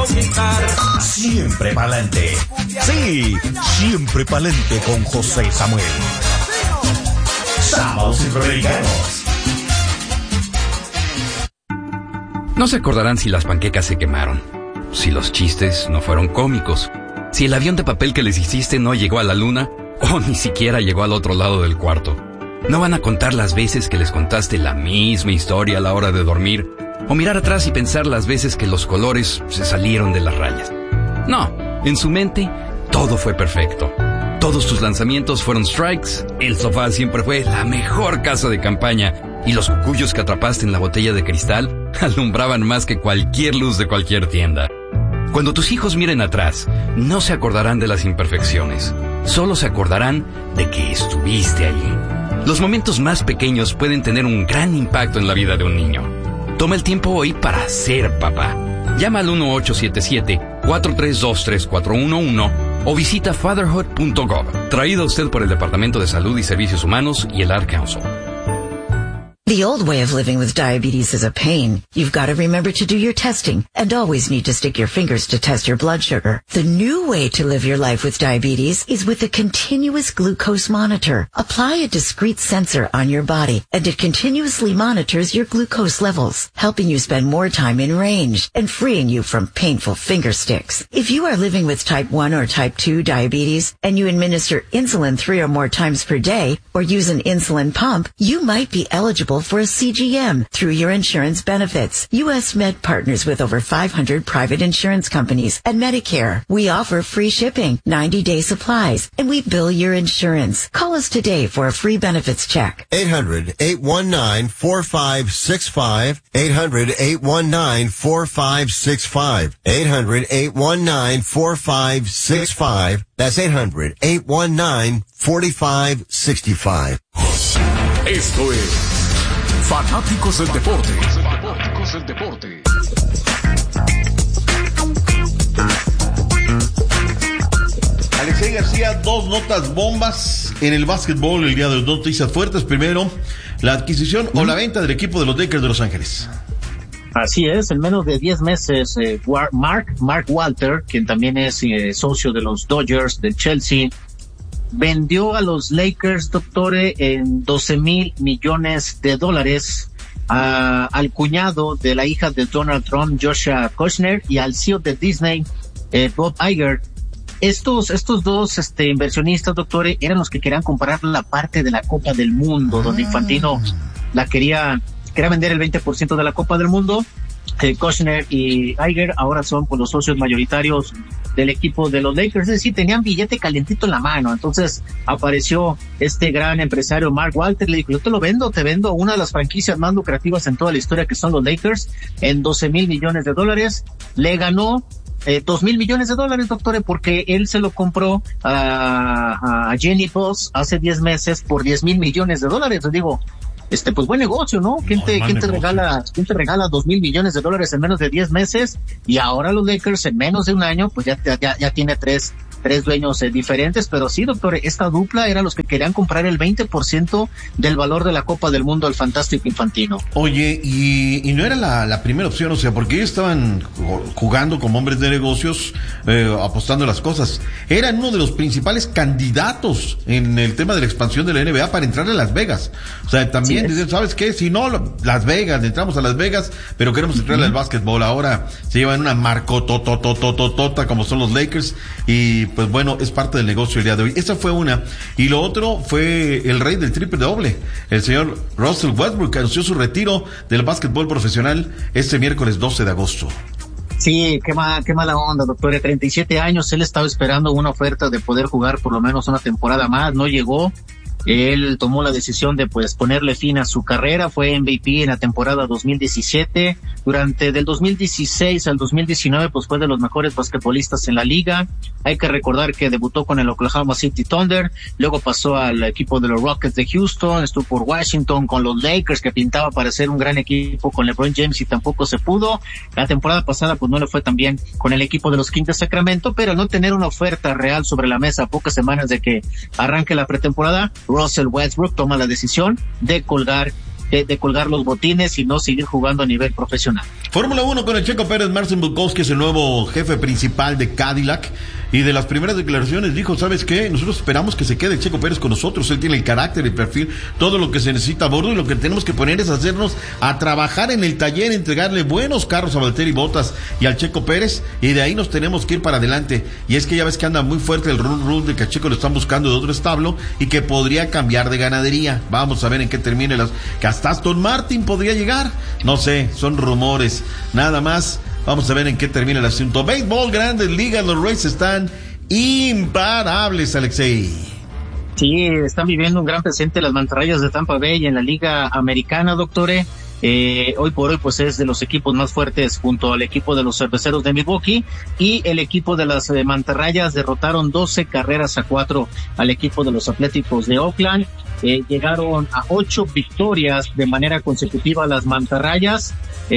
conquistar. Siempre pa'lante. Sí, siempre pa'lante con José Samuel. Sábados Centroamericanos. No se acordarán si las panquecas se quemaron, si los chistes no fueron cómicos, si el avión de papel que les hiciste no llegó a la luna o ni siquiera llegó al otro lado del cuarto. No van a contar las veces que les contaste la misma historia a la hora de dormir o mirar atrás y pensar las veces que los colores se salieron de las rayas. No, en su mente todo fue perfecto. Todos tus lanzamientos fueron strikes, el sofá siempre fue la mejor casa de campaña y los cucuyos que atrapaste en la botella de cristal alumbraban más que cualquier luz de cualquier tienda. Cuando tus hijos miren atrás, no se acordarán de las imperfecciones, solo se acordarán de que estuviste allí. Los momentos más pequeños pueden tener un gran impacto en la vida de un niño. Toma el tiempo hoy para ser papá. Llama al 1877-432-3411 o visita fatherhood.gov. Traído a usted por el Departamento de Salud y Servicios Humanos y el Ad Council. The old way of living with diabetes is a pain. You've got to remember to do your testing and always need to stick your fingers to test your blood sugar. The new way to live your life with diabetes is with a continuous glucose monitor. Apply a discrete sensor on your body and it continuously monitors your glucose levels, helping you spend more time in range and freeing you from painful finger sticks. If you are living with type 1 or type 2 diabetes and you administer insulin 3 or more times per day or use an insulin pump, you might be eligible for a CGM through your insurance benefits. U.S. Med partners with over 500 private insurance companies and Medicare. We offer free shipping, 90-day supplies, and we bill your insurance. Call us today for a free benefits check. 800-819-4565. 800-819-4565. 800-819-4565. That's 800-819-4565. Esto es Fanáticos del Deporte. Alexei García, dos notas bombas en el básquetbol el día de hoy. Dos noticias fuertes. Primero, la adquisición o la venta del equipo de los Lakers de Los Ángeles. Así es, en menos de 10 meses, Mark Walter, quien también es socio de los Dodgers, del Chelsea, vendió a los Lakers, doctore, en $12,000 millones al cuñado de la hija de Donald Trump, Joshua Kushner, y al CEO de Disney, Bob Iger. Estos dos inversionistas, doctore, eran los que querían comprar la parte de la Copa del Mundo, donde Infantino quería vender el 20% de la Copa del Mundo. Kushner y Iger ahora son los socios mayoritarios del equipo de los Lakers, es decir, tenían billete calientito en la mano. Entonces apareció este gran empresario Mark Walter, le dijo: yo te vendo una de las franquicias más lucrativas en toda la historia, que son los Lakers, en $12,000 millones. Le ganó $2,000 millones, doctore, porque él se lo compró a Jenny Buss hace 10 meses por $10,000 millones. Les digo, pues buen negocio, ¿no? ¿Quién te regala $2,000 millones en menos de 10 meses? Y ahora los Lakers en menos de un año, pues ya tiene tres dueños diferentes. Pero sí, doctor, esta dupla eran los que querían comprar el 20% del valor de la Copa del Mundo al fantástico Infantino. Oye, y no era la primera opción, o sea, porque ellos estaban jugando como hombres de negocios, apostando las cosas. Eran uno de los principales candidatos en el tema de la expansión de la NBA para entrar a Las Vegas. O sea, también dicen, ¿sabes qué? Si no, Las Vegas, entramos a Las Vegas, pero queremos entrarle al básquetbol. Ahora se llevan una marcototototota como son los Lakers, y pues bueno, es parte del negocio el día de hoy. Esa fue una. Y lo otro fue el rey del triple doble, el señor Russell Westbrook, que anunció su retiro del básquetbol profesional este miércoles 12 de agosto. Sí, qué mala onda, doctor. 37 años, él estaba esperando una oferta de poder jugar por lo menos una temporada más, no llegó. Él tomó la decisión de ponerle fin a su carrera. Fue MVP en la temporada 2017. Durante del 2016 al 2019 fue de los mejores basquetbolistas en la liga. Hay que recordar que debutó con el Oklahoma City Thunder, luego pasó al equipo de los Rockets de Houston, estuvo por Washington con los Lakers, que pintaba para ser un gran equipo con LeBron James, y tampoco se pudo. La temporada pasada no le fue tan bien con el equipo de los Kings de Sacramento, pero al no tener una oferta real sobre la mesa a pocas semanas de que arranque la pretemporada, Russell Westbrook toma la decisión de colgar de colgar los botines y no seguir jugando a nivel profesional. Fórmula 1 con el Checo Pérez. Marcin Bukowski es el nuevo jefe principal de Cadillac. Y de las primeras declaraciones dijo, ¿sabes qué? Nosotros esperamos que se quede Checo Pérez con nosotros. Él tiene el carácter, el perfil, todo lo que se necesita a bordo, y lo que tenemos que poner es hacernos a trabajar en el taller, entregarle buenos carros a Valtteri Bottas y al Checo Pérez, y de ahí nos tenemos que ir para adelante. Y es que ya ves que anda muy fuerte el run de que a Checo lo están buscando de otro establo y que podría cambiar de ganadería. Vamos a ver en qué termine que hasta Aston Martin podría llegar. No sé, son rumores, nada más. Vamos a ver en qué termina el asunto. Béisbol, Grandes Ligas, los Rays están imparables, Alexei. Sí, están viviendo un gran presente las mantarrayas de Tampa Bay en la Liga Americana, doctore. Hoy por hoy pues es de los equipos más fuertes junto al equipo de los Cerveceros de Milwaukee, y el equipo de las mantarrayas derrotaron 12-4 al equipo de los Atléticos de Oakland. Llegaron a 8 victorias de manera consecutiva las mantarrayas,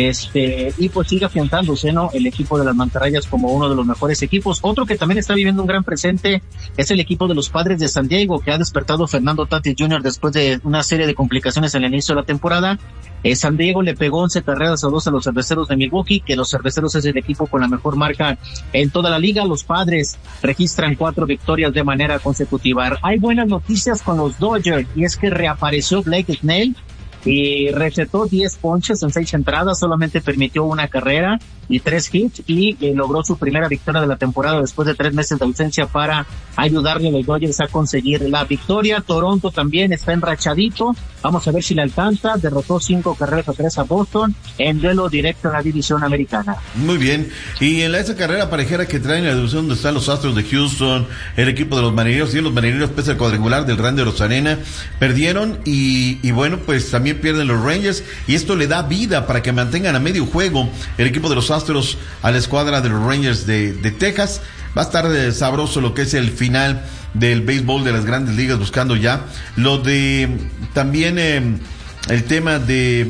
y pues sigue afianzándose, ¿no?, el equipo de las mantarrayas como uno de los mejores equipos. Otro que también está viviendo un gran presente es el equipo de los Padres de San Diego, que ha despertado Fernando Tatis Jr. después de una serie de complicaciones en el inicio de la temporada. San Diego le pegó 11-2 a los Cerveceros de Milwaukee, que los Cerveceros es el equipo con la mejor marca en toda la liga. Los Padres registran 4 victorias de manera consecutiva. Hay buenas noticias con los Dodgers, y es que reapareció Blake Snell y recetó 10 ponches en 6 entradas, solamente permitió una carrera y 3 hits, y logró su primera victoria de la temporada después de 3 meses de ausencia para ayudarle a los Dodgers a conseguir la victoria. Toronto también está enrachadito, vamos a ver si le alcanza. Derrotó 5-3 a Boston en duelo directo en la división americana. Muy bien, y en esa carrera parejera que traen en la división donde están los Astros de Houston, el equipo de los Marineros, y los Marineros, pese al cuadrangular del Randy Arozarena, perdieron, y bueno, pues también pierden los Rangers, y esto le da vida para que mantengan a medio juego el equipo de los Astros a la escuadra de los Rangers de Texas. Va a estar sabroso lo que es el final del béisbol de las Grandes Ligas, buscando ya lo de también el tema de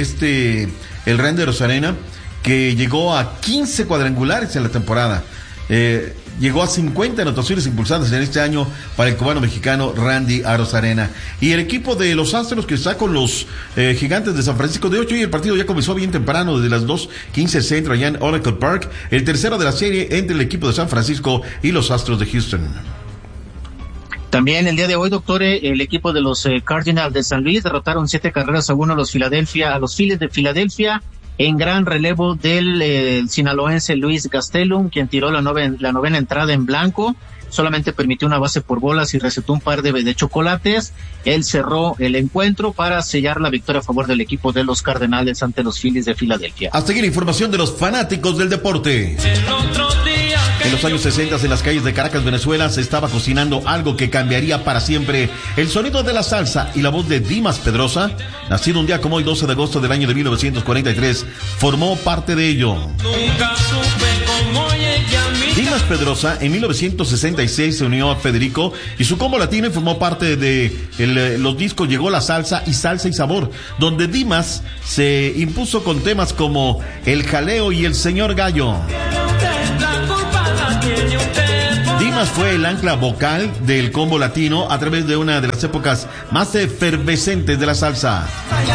el Randy Arozarena, que llegó a 15 cuadrangulares en la temporada. Llegó a 50 anotaciones impulsadas en este año para el cubano mexicano Randy Arozarena. Y el equipo de los Astros, que está con los Gigantes de San Francisco de 8, y el partido ya comenzó bien temprano, desde las 2:15 centro allá en Oracle Park, el tercero de la serie entre el equipo de San Francisco y los Astros de Houston. También el día de hoy, doctor, el equipo de los Cardinals de San Luis derrotaron 7-1 a los Phillies de Filadelfia, en gran relevo del sinaloense Luis Gastelum, quien tiró la novena entrada en blanco. Solamente permitió una base por bolas y recetó un par de chocolates. Él cerró el encuentro para sellar la victoria a favor del equipo de los Cardenales ante los Phillies de Filadelfia. Hasta aquí la información de los fanáticos del deporte. En los años 60, en las calles de Caracas, Venezuela, se estaba cocinando algo que cambiaría para siempre el sonido de la salsa, y la voz de Dimas Pedrosa, nacido un día como hoy, 12 de agosto del año de 1943, formó parte de ello. Dimas Pedrosa en 1966 se unió a Federico y su combo latino, y formó parte de los discos Llegó la Salsa y Salsa y Sabor, donde Dimas se impuso con temas como El Jaleo y El Señor Gallo. Dimas fue el ancla vocal del combo latino a través de una de las épocas más efervescentes de la salsa.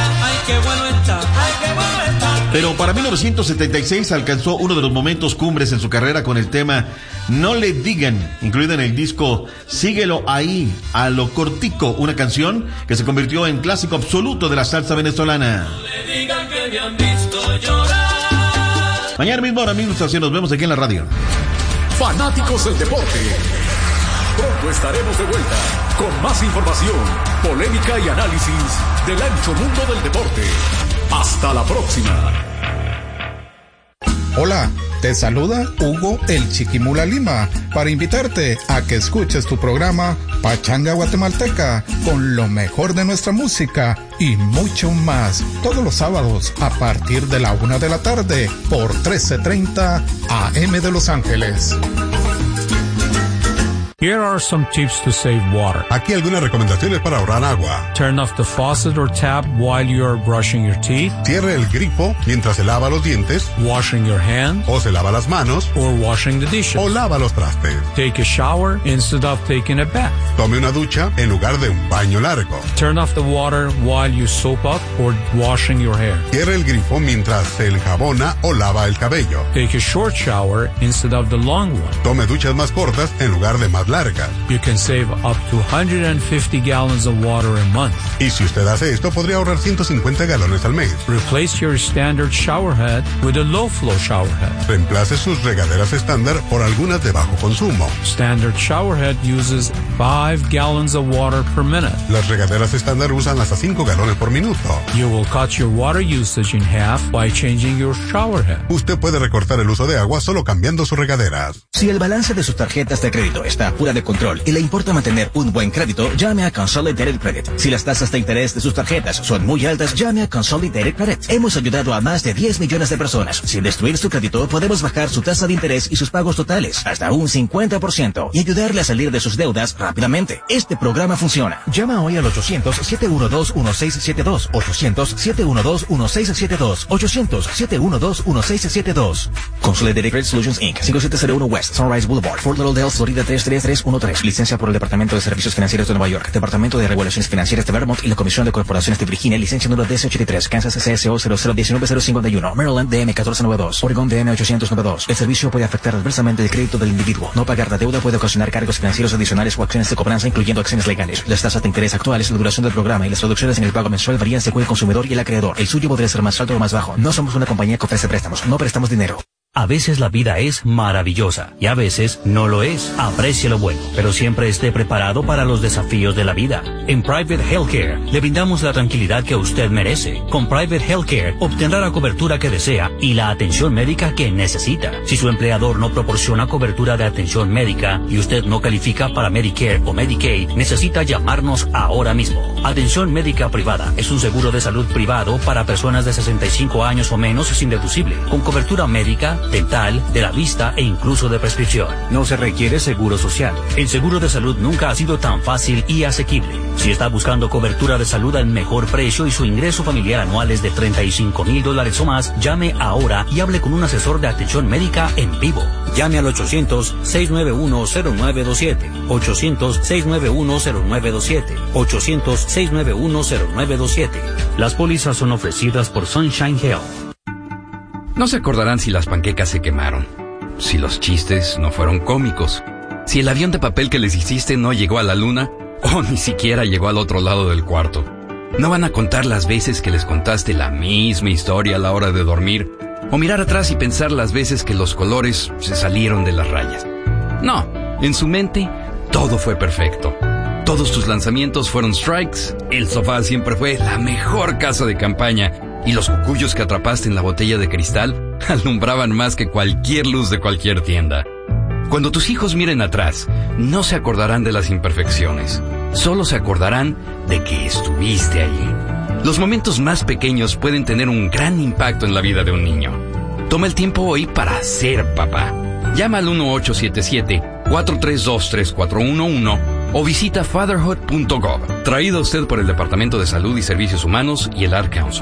Pero para 1976 alcanzó uno de los momentos cumbres en su carrera con el tema No le digan, incluida en el disco Síguelo ahí, a lo cortico, una canción que se convirtió en clásico absoluto de la salsa venezolana. No le digan que me han visto llorar. Mañana mismo, ahora mismo, estación, nos vemos aquí en la radio. Fanáticos del deporte. Pronto estaremos de vuelta con más información, polémica y análisis del ancho mundo del deporte. Hasta la próxima. Hola, te saluda Hugo el Chiquimula Lima para invitarte a que escuches tu programa Pachanga Guatemalteca con lo mejor de nuestra música y mucho más, todos los sábados a partir de la 1 de la tarde por 1330 AM de Los Ángeles. Here are some tips to save water. Aquí algunas recomendaciones para ahorrar agua. Turn off the faucet or tap while you are brushing your teeth. Cierre el grifo mientras se lava los dientes. Washing your hands. O se lava las manos. Or washing the dishes. O lava los trastes. Take a shower instead of taking a bath. Tome una ducha en lugar de un baño largo. Turn off the water while you soap up or washing your hair. Cierre el grifo mientras se enjabona o lava el cabello. Take a short shower instead of the long one. Tome duchas más cortas en lugar de más largas. You can save up to 150 gallons of water a month. Y si usted hace esto, podría ahorrar 150 galones al mes. Replace your standard shower head with a low flow shower head. Reemplace sus regaderas estándar por algunas de bajo consumo. Standard shower head uses 5 gallons of water per minute. Las regaderas estándar usan hasta 5 galones por minuto. You will cut your water usage in half by changing your shower head. Usted puede recortar el uso de agua solo cambiando sus regaderas. Si el balance de sus tarjetas de crédito está fuera de control y le importa mantener un buen crédito, llame a Consolidated Credit. Si las tasas de interés de sus tarjetas son muy altas, llame a Consolidated Credit. Hemos ayudado a más de 10 millones de personas. Sin destruir su crédito, podemos bajar su tasa de interés y sus pagos totales hasta un 50% y ayudarle a salir de sus deudas rápidamente. Este programa funciona. Llama hoy al 800-712-1672. 800-712-1672. 800-712-1672. Consolidated Credit Solutions Inc. 5701 West Sunrise Boulevard, Fort Lauderdale, Florida 33313. Licencia por el Departamento de Servicios Financieros de Nueva York, Departamento de Regulaciones Financieras de Vermont y la Comisión de Corporaciones de Virginia. Licencia número DC83, Kansas CSO 0019051, Maryland DM 1492, Oregon DM 892. El servicio puede afectar adversamente el crédito del individuo. No pagar la deuda puede ocasionar cargos financieros adicionales o acciones de cobranza, incluyendo acciones legales. Las tasas de interés actuales, la duración del programa y las reducciones en el pago mensual varían según el consumidor y el acreedor. El suyo podría ser más alto o más bajo. No somos una compañía que ofrece préstamos. No prestamos dinero. A veces la vida es maravillosa y a veces no lo es. Aprecie lo bueno, pero siempre esté preparado para los desafíos de la vida. En Private Healthcare le brindamos la tranquilidad que usted merece. Con Private Healthcare obtendrá la cobertura que desea y la atención médica que necesita. Si su empleador no proporciona cobertura de atención médica y usted no califica para Medicare o Medicaid, necesita llamarnos ahora mismo. Atención médica privada es un seguro de salud privado para personas de 65 años o menos sin deducible, con cobertura médica, dental, de la vista e incluso de prescripción. No se requiere seguro social. El seguro de salud nunca ha sido tan fácil y asequible. Si está buscando cobertura de salud al mejor precio y su ingreso familiar anual es de $35,000 o más, llame ahora y hable con un asesor de atención médica en vivo. Llame al 800-691-0927. 800-691-0927. 800-691-0927. Las pólizas son ofrecidas por Sunshine Health. No se acordarán si las panquecas se quemaron, si los chistes no fueron cómicos, si el avión de papel que les hiciste no llegó a la luna o ni siquiera llegó al otro lado del cuarto. No van a contar las veces que les contaste la misma historia a la hora de dormir o mirar atrás y pensar las veces que los colores se salieron de las rayas. No, en su mente todo fue perfecto. Todos tus lanzamientos fueron strikes, el sofá siempre fue la mejor casa de campaña y los cucuyos que atrapaste en la botella de cristal alumbraban más que cualquier luz de cualquier tienda. Cuando tus hijos miren atrás, no se acordarán de las imperfecciones, solo se acordarán de que estuviste allí. Los momentos más pequeños pueden tener un gran impacto en la vida de un niño. Toma el tiempo hoy para ser papá. Llama al 1877-432-3411 o visita fatherhood.gov. Traído a usted por el Departamento de Salud y Servicios Humanos y el Ad Council.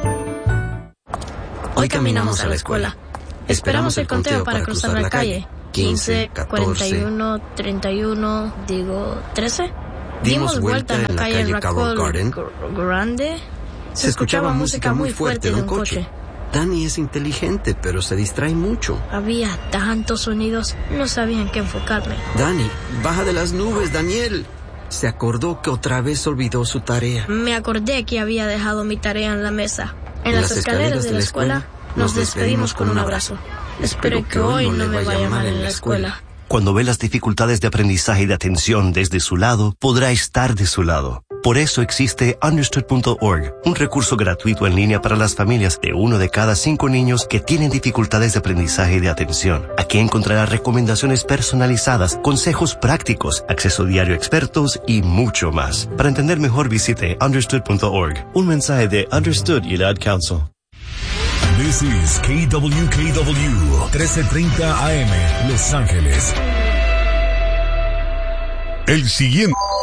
Hoy caminamos a la escuela. Esperamos el conteo para cruzar la calle. 15, 41, 31, 13. Dimos vuelta en la calle Raccoon Garden. Grande. Se escuchaba música muy fuerte de un coche. Danny es inteligente, pero se distrae mucho. Había tantos sonidos, no sabía en qué enfocarme. Danny, baja de las nubes, Daniel. Se acordó que otra vez olvidó su tarea. Me acordé que había dejado mi tarea en la mesa. En las escaleras de la escuela nos despedimos con un abrazo. Espero que hoy no me vaya mal en la escuela. Cuando ve las dificultades de aprendizaje y de atención desde su lado, podrá estar de su lado. Por eso existe Understood.org, un recurso gratuito en línea para las familias de 1 de cada 5 niños que tienen dificultades de aprendizaje y de atención. Aquí encontrará recomendaciones personalizadas, consejos prácticos, acceso diario a expertos y mucho más. Para entender mejor, visite Understood.org. Un mensaje de Understood y el Ad Council. This is KWKW 1330 AM, Los Ángeles. El siguiente